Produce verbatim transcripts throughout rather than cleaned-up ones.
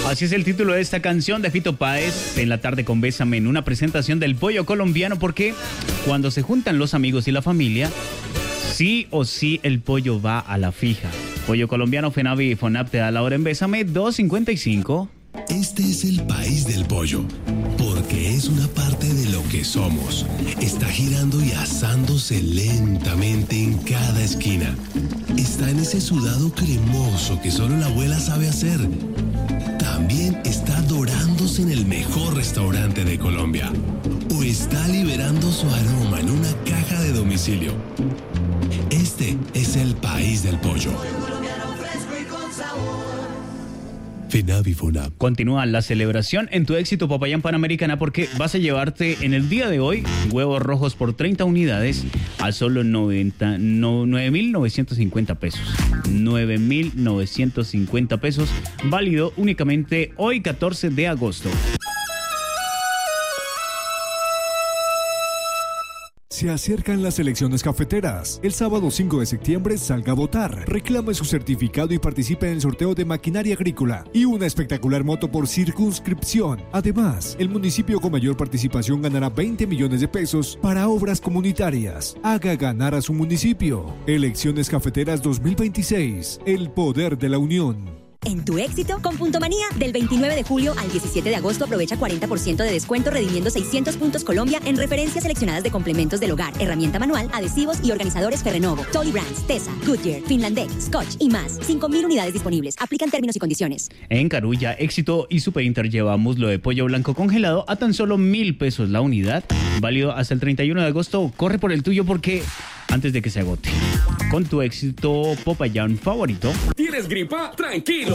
Así es el título de esta canción de Fito Páez, En la tarde con Bésame, en una presentación del pollo colombiano, porque cuando se juntan los amigos y la familia, sí o sí el pollo va a la fija. Pollo colombiano, Fenavi y Fonap te da la hora en Bésame, dos cincuenta y cinco. Este es el país del pollo, porque es una parte de lo que somos. Está girando y asándose lentamente en cada esquina. Está en ese sudado cremoso que solo la abuela sabe hacer. También está dorándose en el mejor restaurante de Colombia. O está liberando su aroma en una caja de domicilio. Este es el país del pollo. Fenavi Fonap. Continúa la celebración en tu éxito Popayán Panamericana, porque vas a llevarte en el día de hoy huevos rojos por treinta unidades a solo noventa, no, nueve mil novecientos cincuenta pesos. nueve mil novecientos cincuenta pesos, válido únicamente hoy catorce de agosto. Se acercan las elecciones cafeteras. El sábado cinco de septiembre salga a votar. Reclame su certificado y participe en el sorteo de maquinaria agrícola y una espectacular moto por circunscripción. Además, el municipio con mayor participación ganará veinte millones de pesos para obras comunitarias. Haga ganar a su municipio. Elecciones cafeteras dos mil veintiséis. El poder de la unión. En tu éxito, con Puntomanía, del veintinueve de julio al diecisiete de agosto aprovecha cuarenta por ciento de descuento redimiendo seiscientos puntos Colombia en referencias seleccionadas de complementos del hogar, herramienta manual, adhesivos y organizadores Ferrenovo, Tolly Brands, Tesa, Goodyear, Finlandec, Scotch y más. cinco mil unidades disponibles. Aplican términos y condiciones. En Carulla, Éxito y Super Inter lleva muslo de pollo blanco congelado a tan solo mil pesos la unidad, válido hasta el treinta y uno de agosto. Corre por el tuyo porque antes de que se agote. Con tu éxito Popayán favorito. ¿Tienes gripa? ¡Tranquilo!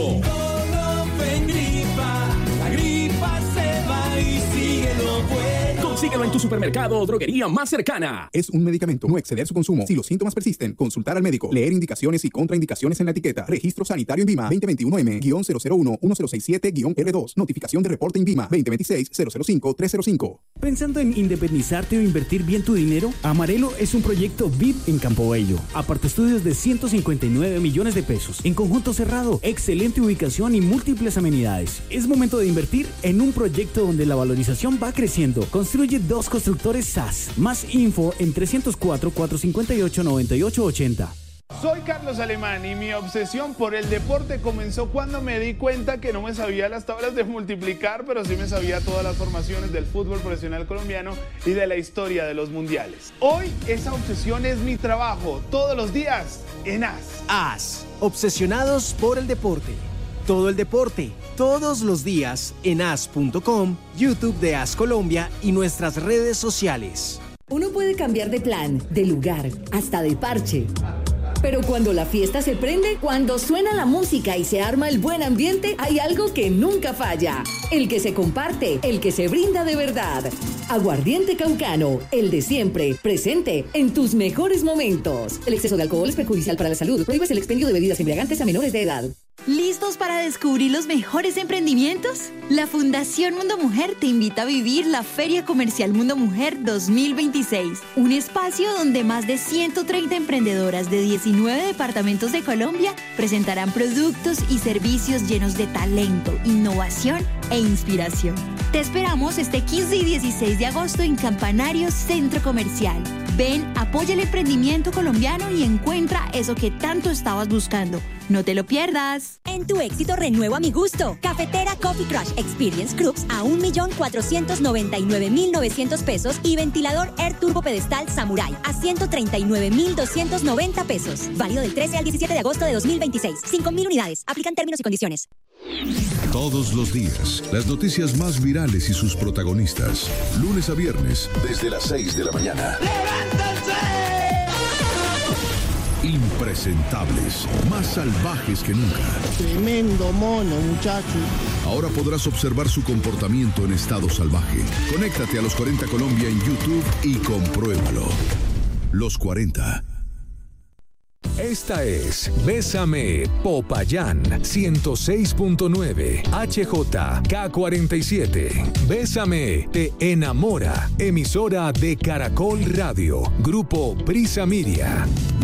Colofen gripa, la gripa se va y síguelo bueno. Consíguelo en tu supermercado o droguería más cercana. Es un medicamento, no exceder su consumo. Si los síntomas persisten, consultar al médico. Leer indicaciones y contraindicaciones en la etiqueta. Registro sanitario INVIMA veinte veintiuno M cero cero uno uno cero seis siete R dos. Notificación de reporte INVIMA veinte veintiséis cero cero cinco tres cero cinco. ¿Pensando en independizarte o invertir bien tu dinero? Amarelo es un proyecto V I P en Campo Bello. Aparte estudios de ciento cincuenta y nueve millones de pesos. En conjunto cerrado, excelente ubicación y múltiples amenidades. Es momento de invertir en un proyecto donde la valorización va creciendo. Construye dos constructores S A S. Más info en trescientos cuatro, cuatrocientos cincuenta y ocho, noventa y ocho ochenta. Soy Carlos Alemán y mi obsesión por el deporte comenzó cuando me di cuenta que no me sabía las tablas de multiplicar, pero sí me sabía todas las formaciones del fútbol profesional colombiano y de la historia de los mundiales. Hoy esa obsesión es mi trabajo, todos los días en A S. A S, obsesionados por el deporte. Todo el deporte, todos los días en A S punto com, YouTube de A S Colombia y nuestras redes sociales. Uno puede cambiar de plan, de lugar, hasta de parche. Pero cuando la fiesta se prende, cuando suena la música y se arma el buen ambiente, hay algo que nunca falla. El que se comparte, el que se brinda de verdad. Aguardiente Caucano, el de siempre, presente en tus mejores momentos. El exceso de alcohol es perjudicial para la salud. Prohíbes el expendio de bebidas embriagantes a menores de edad. ¿Listos para descubrir los mejores emprendimientos? La Fundación Mundo Mujer te invita a vivir la Feria Comercial Mundo Mujer dos mil veintiséis, un espacio donde más de ciento treinta emprendedoras de diecinueve departamentos de Colombia presentarán productos y servicios llenos de talento, innovación e inspiración. Te esperamos este quince y dieciséis de agosto en Campanario Centro Comercial. Ven, apoya el emprendimiento colombiano y encuentra eso que tanto estabas buscando. No te lo pierdas. En tu éxito renuevo a mi gusto. Cafetera Coffee Crush Experience Groups a un millón cuatrocientos noventa y nueve mil novecientos pesos y ventilador Air Turbo Pedestal Samurai a ciento treinta y nueve mil doscientos noventa pesos. Válido del trece al diecisiete de agosto de dos mil veintiséis. cinco mil unidades. Aplican términos y condiciones. Todos los días, las noticias más virales y sus protagonistas. Lunes a viernes, desde las seis de la mañana. Impresentables, más salvajes que nunca. Tremendo mono, muchacho. Ahora podrás observar su comportamiento en estado salvaje. Conéctate a Los cuarenta Colombia en YouTube y compruébalo. Los cuarenta. Esta es Bésame Popayán ciento seis punto nueve H J K cuarenta y siete. Bésame te enamora. Emisora de Caracol Radio. Grupo Prisa Media.